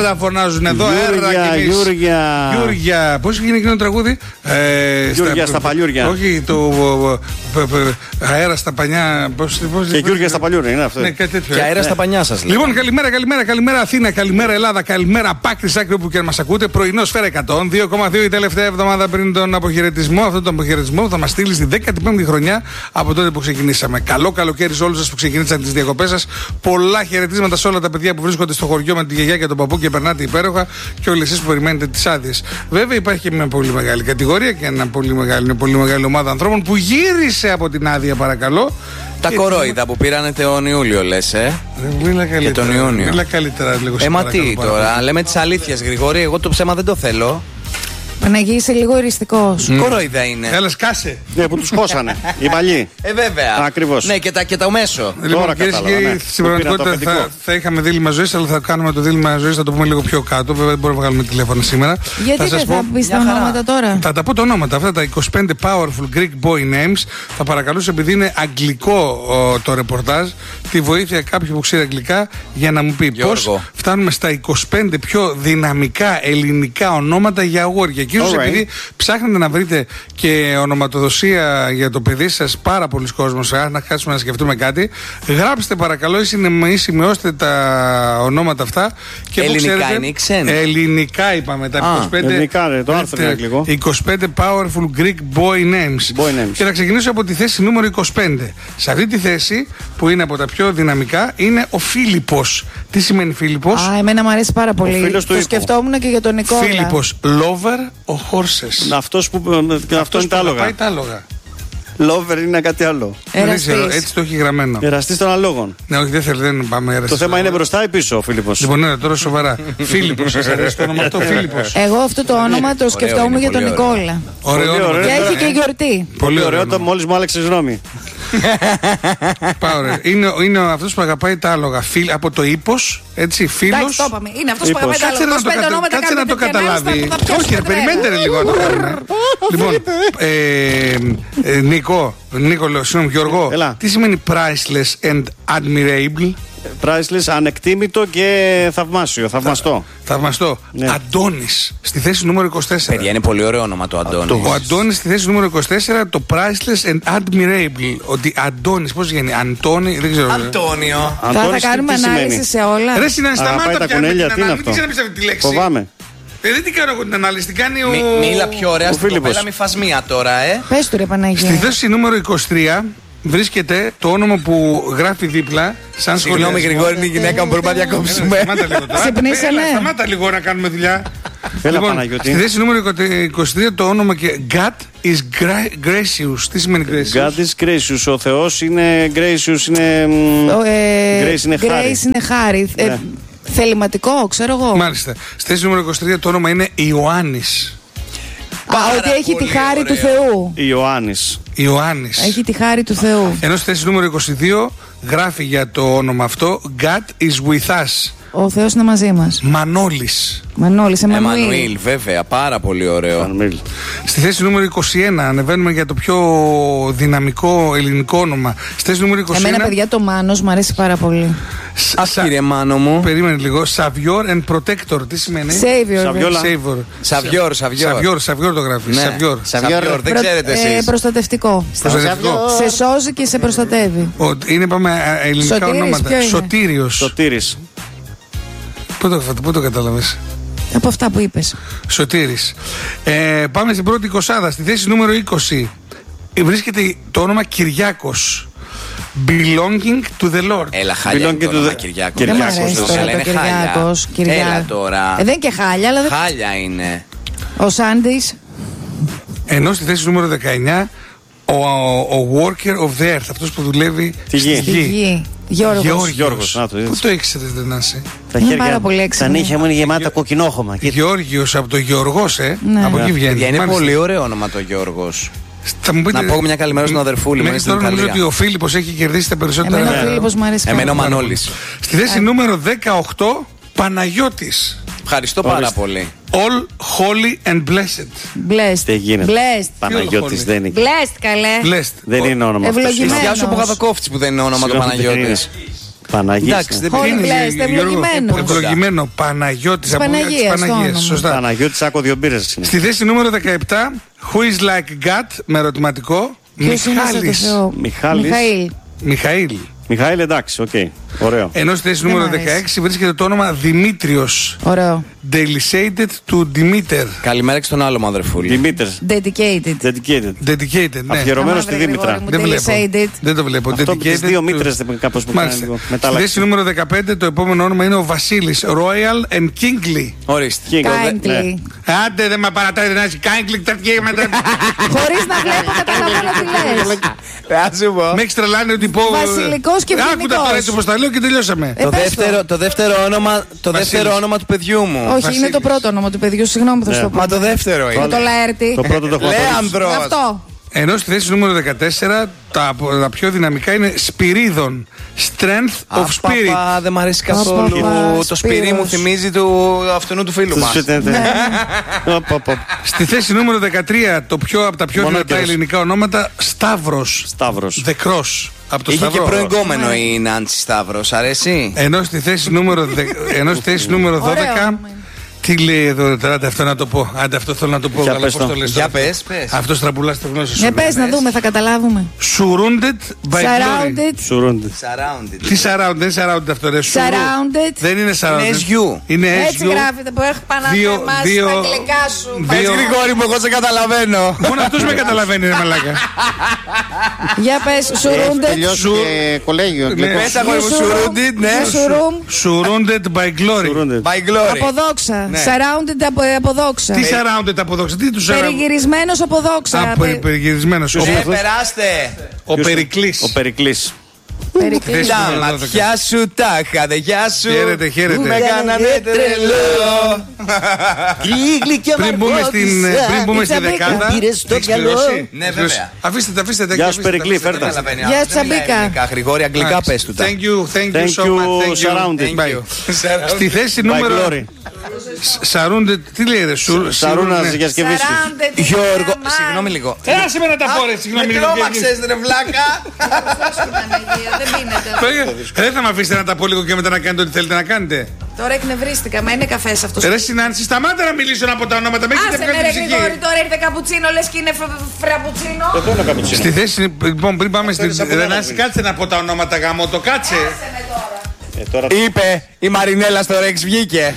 Έλα, φωνάζουν εδώ. Γιούρια. Πώς έγινε εκείνο το τραγούδι? Γιούρια στα παλιούρια. Όχι, το αέρα στα πανιά. Και Γιούρια στα παλιούρια, είναι αυτό. Ναι, κάτι τέτοιο. Και αέρα στα πανιά σας. Λοιπόν, καλημέρα Αθήνα, καλημέρα Ελλάδα, καλημέρα Πάκρης άκρη που και μας ακούτε. Πρωινό Σφαίρα 102,2 η τελευταία εβδομάδα πριν τον αποχαιρετισμό. Αυτόν τον αποχαιρετισμό θα μας στείλει στη 15η χρονιά από τότε που ξεκινήσαμε. Καλό καλοκαίρι σε όλους σας που ξεκινήσατε τις διακοπές σας. Πολλά χαιρετίσματα σε όλα τα παιδιά που βρίσκονται στο χωριό με τη γιαγιά και τον παππού και περνάτε υπέροχα και όλοι εσείς που περιμένετε τις άδειες. Βέβαια υπάρχει και μια πολύ μεγάλη κατηγορία και μια πολύ μεγάλη ομάδα ανθρώπων που γύρισε από την άδεια, παρακαλώ. Τα κορόιδα που πήρανε τον Ιούλιο, λες, και τον Ιούνιο. Μίλα καλύτερα λίγο. Μα τι τώρα, λέμε τις αλήθειες, Γρηγόρη. Εγώ το ψέμα δεν το θέλω. Παναγί, είσαι λίγο εριστικός. Κορόιδα είναι. Έλα, σκάσε. Ναι, που τους χώσανε. Οι παλιοί. Βέβαια. Ακριβώς. Ναι, και το μέσο. Λοιπόν, κυρίες και κύριοι, στην πραγματικότητα θα είχαμε δίλημμα ζωής, αλλά θα κάνουμε το δίλημμα ζωής, θα το πούμε λίγο πιο κάτω. Βέβαια, δεν μπορούμε να βγάλουμε τηλέφωνο σήμερα. Γιατί δεν θα πεις τα ονόματα τώρα? Θα τα πω τα ονόματα. Αυτά τα 25 powerful Greek boy names. Θα παρακαλούσα, επειδή είναι αγγλικό το ρεπορτάζ, τη βοήθεια κάποιου που ξέρει αγγλικά για να μου πει πώς φτάνουμε στα 25 πιο δυναμικά ελληνικά ονόματα για αγόρια. Και ίσως επειδή ψάχνετε να βρείτε και ονοματοδοσία για το παιδί σας, πάρα πολλοί κόσμος, να κάτσουμε να σκεφτούμε κάτι, γράψτε παρακαλώ ή σημειώστε τα ονόματα αυτά. Και ελληνικά ξέρετε, είναι ή ξένα? Ελληνικά είπαμε τα 25. Ελληνικά, το άρθρο είναι αγγλικό. 25 powerful Greek boy names. Και θα ξεκινήσω από τη θέση νούμερο 25. Σε αυτή τη θέση που είναι από τα πιο δυναμικά είναι ο Φίλιππος. Τι σημαίνει Φίλιππος? Εμένα μου αρέσει πάρα πολύ. Το σκεφτόμουν και για τον Νικόλα. Φίλιππος, lover of horses. Αυτός που είναι τα άλογα. Lover είναι κάτι άλλο. Δεν ξέρω, έτσι το έχει γραμμένο. Εραστής των αλόγων. Ναι, όχι, δεν πάμε εραστής. Το θέμα είναι μπροστά ή πίσω ο Φίλιππος? Λοιπόν, ναι, τώρα σοβαρά. Φίλιππος, σας αρέσει το όνομα αυτό, Φίλιππος? Εγώ αυτό το όνομα το σκεφτόμουν για τον Νικόλα. Ωραίο. Και έχει και γιορτή. Πολύ ωραίο, το μόλις μου άλλαξες γνώμη. Πάω, είναι αυτός που αγαπάει τα άλογα. Από το ύπος, έτσι, φίλος. Εντάξει, το είπαμε. Είναι αυτός που αγαπάει τα άλογα. Κάτσε να το καταλάβει. Όχι, περιμένετε λίγο. Λοιπόν, Νίκολο, συγγνώμη, Γιώργο, τι σημαίνει priceless and admirable? Priceless, ανεκτήμητο και θαυμάσιο, θαυμαστό. Θαυμαστό. Ναι. Αντώνης, στη θέση νούμερο 24. Παιδιά, είναι πολύ ωραίο όνομα το Αντώνης. Ο Αντώνης στη θέση νούμερο 24, το priceless and admirable. Ότι Αντώνης, πώς βγαίνει, Αντώνη, δεν ξέρω. Αντώνιο. Θα κάνουμε ανάλυση σε όλα. Ρε συνάδει, σταμάτα πια με την ανάλυση. Τι ξέρεις αυτή τη λέξη? Φοβάμαι. Δεν την κάνω εγώ την ανάλυση, την κάνει ο... Μίλα πιο ωραία στην κοπέλα, μη φας μία τώρα, Πες του ρε Παναγία. Στη θέση νούμερο 23 βρίσκεται το όνομα που γράφει δίπλα σαν σχολείο. Συγγνώμη Γρηγόρη, είναι η γυναίκα μου, πρέπει να διακόψουμε. Ξυπνήσανε. Σταμάτα λίγο να κάνουμε δουλειά. Έλα Παναγιώτη. Στη θέση νούμερο 23 το όνομα και God is gracious. Τι σημαίνει gracious? God is gracious. Ο Θεός είναι gracious, είναι... Grace είναι χάρη. Grace είναι χάρη. Θεληματικό, ξέρω εγώ. Μάλιστα. Στη θέση νούμερο 23 το όνομα είναι Ιωάννης. Ότι έχει τη χάρη του Θεού. Ιωάννης. Έχει τη χάρη του Θεού. Ενώ στη θέση νούμερο 22 γράφει για το όνομα αυτό God is with us. Ο Θεός είναι μαζί μας. Μανώλης. Εμμανουήλ, βέβαια, πάρα πολύ ωραίο. Στη θέση νούμερο 21 ανεβαίνουμε για το πιο δυναμικό ελληνικό όνομα. Στη θέση νούμερο 21. Εμένα, παιδιά, το Μάνος μου αρέσει πάρα πολύ. Κύριε Μάνο μου. Περίμενε λίγο. Savior and Protector. Τι σημαίνει? Savior το γράφει. Savior, δεν ξέρετε εσείς. Προστατευτικό. Σε σώζει και σε προστατεύει. Είναι, πάμε, ελληνικά ονόματα. Σωτήρης. Πού το κατάλαβες? Από αυτά που είπες. Σωτήρης. Πάμε στην πρώτη 20. Στη θέση νούμερο 20 βρίσκεται το όνομα Κυριάκος. Belonging to the Lord. Έλα, χάλια είναι το όνομα Κυριάκος. Δεν μ' αρέσει τώρα το Κυριάκος. Έλα τώρα. Δεν είναι και χάλια, αλλά δεν... Χάλια είναι. Ο Σάντις. Ενώ στη θέση νούμερο 19 ο worker of the earth, αυτός που δουλεύει στη γη. Γιώργος. Πού το ήξερες, δεν είσαι? Τα χέρια, τα νύχια μου είναι γεμάτα κοκκινόχωμα. Γιώργιος από το Γιώργος, Από εκεί βγαίνει. Είναι πολύ ωραίο όνομα το Γιώργος. Να πω μια καλημέρα στον αδερφούλη μου. Τώρα νομίζω ότι ο Φίλιππος έχει κερδίσει τα περισσότερα. Εμένα ο Φίλιππος μου αρέσει. Εμένα ο Μανώλης. Στη θέση νούμερο 18 Παναγιώτης. Ευχαριστώ πάρα πολύ. All holy and blessed. Blessed. Δεν γίνεται. Blessed. Παναγιώτης δεν είναι. Blessed, καλέ. Blessed. Δεν είναι όνομα αυτό. Ευλογημένος. Γεια σου από Γαδοκόφτης που δεν είναι όνομα του Παναγιώτης. Παναγία. Εντάξει, δεν είναι ευλογημένο. Παναγιώτης από Παναγίας. Σωστά. Παναγιώτης, άκου 2 μπύρες. Στη θέση νούμερο 17, Who is like God, με ερωτηματικό. Μιχαήλ. Μιχαήλ, εντάξει, οκ. Ωραίο. Ενώ στη θέση νούμερο 16 βρίσκεται το όνομα Δημήτριος. Ωραίο. Delicated to Demeter. Καλημέρα και στον άλλο μου αδερφούλη. Demeter. Dedicated, ναι. Αφιερωμένο στη Δήμητρα. Δεν το βλέπω. Αυτό τις 2 μήτρες κάπως που κάνει λίγο. Στη θέση νούμερο 15 το επόμενο όνομα είναι ο Βασίλης. Royal and Kingly. Ορίστε. Kindly. Άντε, δεν με παρατάει να έχει Kindly. Χωρίς να βλέπω, καταλαβαίνω τι λες. Με έχεις τρελάνει ότι πω. Βασιλικός και φοινικός. Άκουτα τώρα έτσι όπως τα λέω και τελειώσαμε. Το δεύτερο όνομα του παιδιού μου. Όχι, είναι το πρώτο όνομα του παιδιού. Συγγνώμη που θα σου το πω. Μα το δεύτερο είναι. Το Λαέρτη. Το πρώτο το Λέανδρος. Αυτό. Ενώ στη θέση νούμερο 14 τα πιο δυναμικά είναι Σπυρίδων. Strength of Spirit. Δεν μ' αρέσει καθόλου. Το Σπυρί μου θυμίζει αυτού του φίλου μας. Στη θέση νούμερο 13 από τα πιο δυνατά ελληνικά ονόματα, Σταύρος. Δεκρός. Είχε και προηγούμενο η Νάντσι Σταύρος. Αρέσει. Ενώ στη θέση νούμερο 12. Τι λέει εδώ τώρα, αυτό να το πω. Άντε, αυτό θέλω να το πω. Καλά, πώς το λες. Για πες. Αυτό στραμπουλά στη γνώση σου. Πες να δούμε, θα καταλάβουμε. Surrounded by glory. Surrounded. Τι surrounded, δεν είναι surrounded αυτό, ρε. Surrounded. Δεν είναι surrounded. Είναι SU. Είναι SU. Έτσι γράφεται που έχει πάνω από εμάς τα αγγλικά σου. Πες Γρηγόρη μου, εγώ σε καταλαβαίνω. Μόνο αυτός με καταλαβαίνει, ρε μαλάκα. Για πες, surrounded. Τελειώσει και κολέγιο. Πες αγόρι μου, surrounded, ναι. Surrounded by glory. Αποδόξα. Surrounded από δόξα. Τι surrounded από δόξα, τι του surrounded. Περιγυρισμένος από δόξα. Περιγυρισμένος. Περάστε. Ο Περικλής. Τα ματιά σου τα είχατε, γεια σου. Χαίρετε. Με κάνανε τρελό. Πριν μπούμε στη δεκάδα. Ναι, βέβαια. Αφήστε τα. Γεια σου Περικλή, φέρτα. Γεια Τσαμπίκα. Γρηγόρη, αγγλικά πες του τα. Thank you so much. Surrounded. Στη θέση νούμερο. Surrounded, τι λέει ρε, Σαρούνας για σκευή σου. Γιώργο, συγγνώμη λίγο. Άσε με να τα πω ρε, συγγνώμη. Με τρόμαξες ρε βλάκα. Δεν θα με αφήσετε να τα πω λίγο και μετά να κάνετε ό,τι θέλετε να κάνετε. Τώρα εκνευρίστηκα, μα είναι καφές αυτός. Ρε Συνάνση, σταμάτα να μιλήσω από τα ονόματα. Άσε με ρε Γρηγόρη, τώρα ήρθε καπουτσίνο, λες και είναι φραπουτσίνο. Δεν θέλω καπουτσίνο. Στη θέση, λοιπόν, πριν πάμε στην Ρενάση, κάτσε να πω τα ονόματα γαμό, το κάτσε. Είπε η Μαρινέλα στο Ρεξ βγήκε.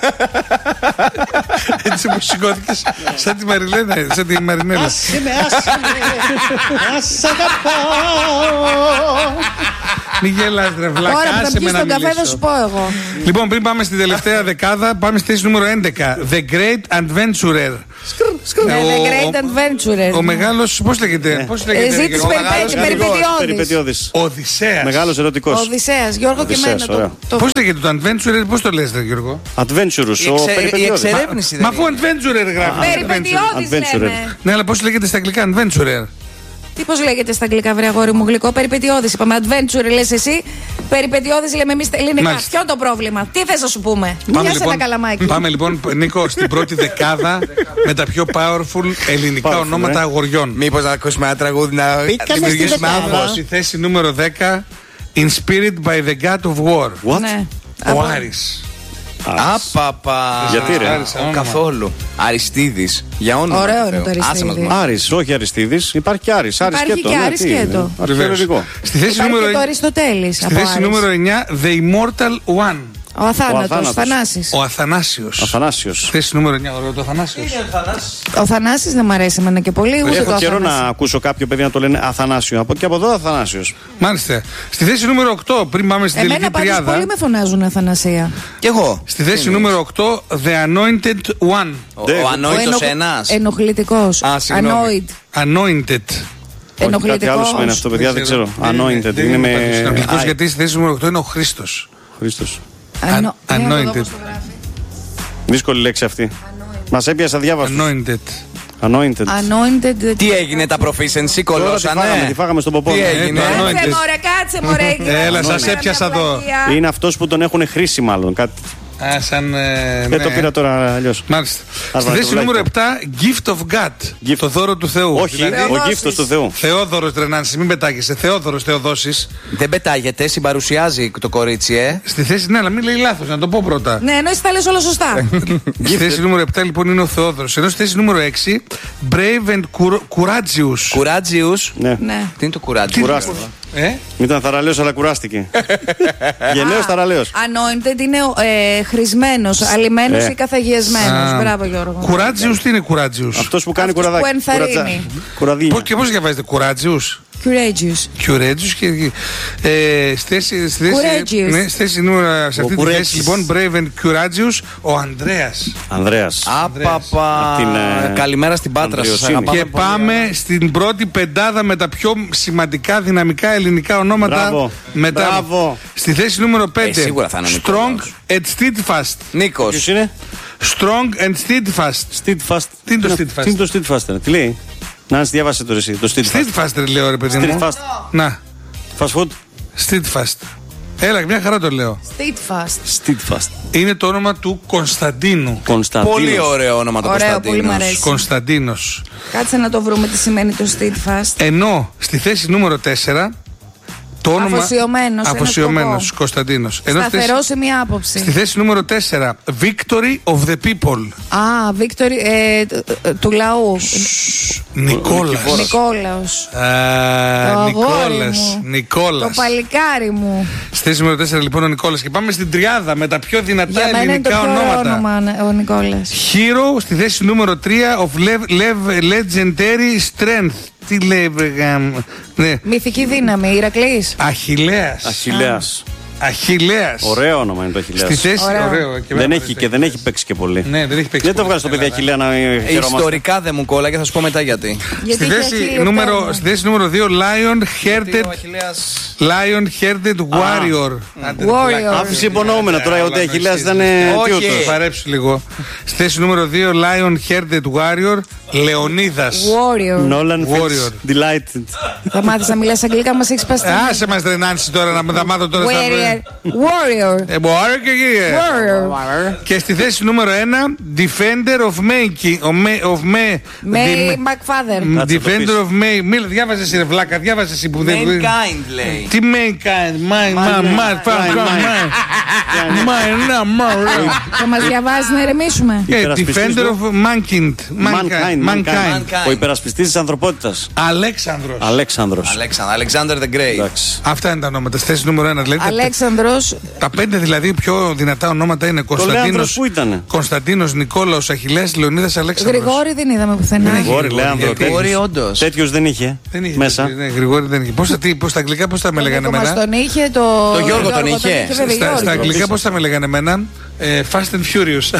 Έτσι που σηκώθηκες σαν τη Μαριλένα, σαν τη Μαρινέλα. Άσε με, ας αγαπάω. Μη γελάς ρε βλάκα, Τώρα που θα άσε με πιεις να τον καφέ θα μιλήσω. σου πω εγώ. Λοιπόν, πριν πάμε στην τελευταία δεκάδα, πάμε στη θέση νούμερο 11. The Great Adventurer. The Great Adventurer. Ο μεγάλος, πώς λέγεται. Ζήτης περιπετειώδης. Οδυσσέας. Μεγάλος ερωτικός. Οδυσσέας, Γιώργο και εμένα. Πώς λέγεται το Adventurer, πώς το λες, Γιώργο. Adventurous, ο Η περιπετειώδης. εξερεύνηση Μα δεν αφού Adventurer γράφει. Περιπετειώδης λέμε. Ναι, αλλά πώς λέγεται στα αγγλικά Adventurer. Τι πώς λέγεται στα αγγλικά, βρε αγόρι μου, γλυκό. Περιπετειώδης. Είπαμε adventure, λες εσύ. Περιπετειώδης λέμε εμείς στα ελληνικά. Μάλιστα. Ποιο είναι το πρόβλημα, τι θες να σου πούμε. Πάμε λοιπόν, Νίκο, στην πρώτη δεκάδα με τα πιο powerful ελληνικά ονόματα αγοριών. Μήπως να ακούσουμε ένα τραγούδι να δημιουργήσουμε άγχος. Στη θέση νούμερο 10, In Spirit by the God of War. What? Ναι. Ο Άρης. Απαπα. Γιατί ρε? Καθόλου. Αριστίδης. Για όνομα. Ωραίο του είναι το Θεού. Αριστίδη. Άσε μας, Άρης, όχι Αριστίδης. Υπάρχει και Άρης. Υπάρχει και Άρης σκέτο. Αρχαιολογικό. Στη θέση Υπάρχει νούμερο και το Αριστοτέλης. Στη θέση νούμερο 9, The Immortal One. Ο Αθάνατος, Αθάνατος. Θανάσης. Ο Αθανάσιος. Αθανάσιος. Στη θέση νούμερο 9, ωραίο το Αθανάσιος. Ο Θανάσης δεν μ' αρέσει εμένα και πολύ, ούτε Έχω το καιρό Αθανάση. να ακούσω κάποιο παιδί να το λένε Αθανάσιο. Και από εδώ Αθανάσιος. Μάλιστα. Στη θέση νούμερο 8, πριν πάμε στην τελική Εμένα πάντως τριάδα. πολύ με φωνάζουν Αθανασία. Κι εγώ. Στη θέση νούμερο 8, The Anointed One. Ο ανόητος ένας. Ενοχλητικός. Α, συγγνώμη. Anointed. Κάτι άλλο σημαίνει αυτό, παιδιά, δεν ξέρω. Anointed. Δεν Είναι με. αγγλικός, γιατί στη θέση νούμερο 8 είναι ο Χρήστος. Χρήστος. Anointed. Δύσκολη λέξη αυτή. Μας έπιασε αδιάβαστος. Anointed. Anointed. Anointed. Τι έγινε τα proficiency, κολώσανε. Τη φάγαμε στον ποπό. Τι έγινε. Anointed. Κάτσε μωρέ, Έλα, σας έπιασα εδώ. Είναι αυτός που τον έχουν χρήσει, μάλλον. Σαν. Δεν το πήρα τώρα αλλιώς. Μάλιστα. Στη θέση νούμερο 7, Gift of God. Το δώρο του Θεού. Όχι, δηλαδή, ο γύφτος του Θεού. Θεόδωρος Τρενάνση, μην πετάγεσαι. Θεόδωρος Θεοδόσης. Δεν πετάγεται, συμπαρουσιάζει το κορίτσι, Στη θέση, ναι, αλλά μην λέει λάθος, να το πω πρώτα. Ναι, ενώ εσύ τα λες όλα σωστά. Στη θέση νούμερο 7 λοιπόν είναι ο Θεόδωρος. Ενώ στη θέση νούμερο 6, Brave and Courageous. Κουράτζιους. Ναι. Ναι. Τι είναι το κουράτζιους? Κουράστηκε. Ε? Ήταν θαραλέος, αλλά κουράστηκε. Γενναίος θαραλέος. Anointed είναι χρησμένος, αλλημένος ή καθαγιασμένος. Μπράβο, Γιώργο. Courageous, τι είναι Courageous? Αυτός που κάνει Αυτός κουραδάκι. που ενθαρρύνει. Κουραδίνια. Και πώς διαβάζετε Courageous? Courageous. Courageous και. Στη θέση νούμερο. Σε αυτή τη θέση λοιπόν, Brave and Courageous, ο Ανδρέας. Ανδρέας. Απαπα. Καλημέρα στην Πάτρα σας. Και πάμε στην πρώτη πεντάδα με τα πιο σημαντικά δυναμικά ελληνικά ονόματα. Μπράβο. Στη θέση νούμερο 5, σίγουρα θα είναι ο Strong Νικόλαος. and Steadfast. Νίκος. Ποιος είναι? Strong and Steadfast. Steadfast. Τι είναι το Steadfast? Τι είναι το Steadfast, τι λέει? Να διάβασε το εσύ. Το Steadfast. Steadfast λέω ρε παιδί μου. Steadfast. Να, Fast food. Steadfast. Έλα, μια χαρά το λέω. Steadfast. Steadfast. Είναι το όνομα του Κωνσταντίνου. Κωνσταντίνος. Πολύ ωραίο όνομα το Ωραίο, πολύ μ' Κωνσταντίνος. αρέσει. Κωνσταντίνος. Κάτσε να το βρούμε τι σημαίνει το Steadfast. Ενώ στη θέση νούμερο 4 το όνομα. Αφοσιωμένος, Κωνσταντίνος. Σταθερός σε μία άποψη. Στη θέση νούμερο 4, Victory of the People. Α, Βίκτορη του λαού. Νικόλας. Νικόλαος. Α, Το αγόρι Νικόλας. μου. Νικόλας. Το παλικάρι μου. Στη θέση νούμερο 4 λοιπόν ο Νικόλας. Και πάμε στην τριάδα με τα πιο δυνατά Για μένα είναι το ελληνικά πιο ωραίο ονόματα. όνομα ο Νικόλας. Hero στη θέση νούμερο 3 of Legendary Strength. Τι λέει, ναι. Μυθική δύναμη, Ηρακλής. Αχιλλέας. Αχιλλέας. Αχιλλέας. Ωραίο όνομα είναι το Αχιλλέας. Στη θέση. Ωραίο. Και Δεν εμένα έχει, και δεν έχει παίξει και πολύ. Ναι, δεν έχει παίξει. Δεν το πολύ βγάζει το παιδί στην Ελλάδα. Αχιλλέα να χαιρόμαστε. Ιστορικά δεν μου κόλλα και θα σου πω μετά γιατί. Γιατί Στη είχε θέση, αχίλλειο νούμερο, τέρμα. στη θέση νούμερο 2, Lion Hearted Warrior. Άντε, ρε, Warrior. πουλάκι. Άφησε υπονοούμενα τώρα ότι ο Αχιλλέας ήταν Όχι. τιούτος. Παρέψου λίγο. Στη θέση νούμερο 2, Lion Hearted Warrior, Λεωνίδας. Warrior. Nolan Warrior. feels delighted. Θα μάθεις να μιλάς αγγλικά, μας έχεις παστεί. Άσε μας Τρενάνση τώρα να μάθω τώρα στα. Warrior. Warrior και εκεί. Warrior. Και στη θέση νούμερο 1, Defender of May McFather. Defender of May. Μίλα, διάβαζε εσύ ρε βλάκα, διάβαζε εσύ που δεν. Mankind λέει. Τι Mankind, Θα μας διαβάζει να ηρεμήσουμε. Defender of Mankind. Ο υπερασπιστής της ανθρωπότητας. Αλέξανδρος. Αλέξανδρος. Alexander the Great. Εντάξει. Αυτά είναι τα ονόματα. Στη θέση νούμερο 1 δηλαδή. Αλέξανδρος. Τα 5 δηλαδή πιο δυνατά ονόματα είναι Λέανδρος πού ήτανε? Κωνσταντίνος, Νικόλαος, Αχιλλέας, Λεωνίδας, Αλέξανδρος. Γρηγόρη δεν είδαμε πουθενά. Γρηγόρη, Λέανδρο. Γρηγόρη, όντως. Τέτοιος δεν είχε Δεν είχε μέσα. Ναι, Γρηγόρη δεν είχε. Πώς στα αγγλικά πώς τα με λέγανε Μας εμένα. τον είχε Το Γιώργο τον είχε. βέβαια, Στα Γιώργο. αγγλικά πώς τα με λέγανε εμένα. Fast and Furious.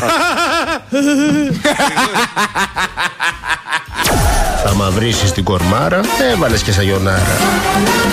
Θα μαυρίσεις την κορμάρα, έβαλες και σαγιονάρα.